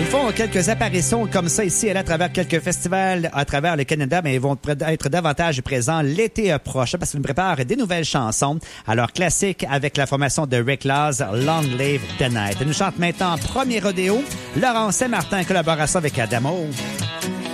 Ils font quelques apparitions comme ça ici et là à travers quelques festivals à travers le Canada, mais ils vont être davantage présents l'été prochain parce qu'ils nous préparent des nouvelles chansons. Alors, classique avec la formation de Rick Laws, Long Live the Night. Elle nous chante maintenant Premier Rodéo, Laurent Saint-Martin en collaboration avec Adamo.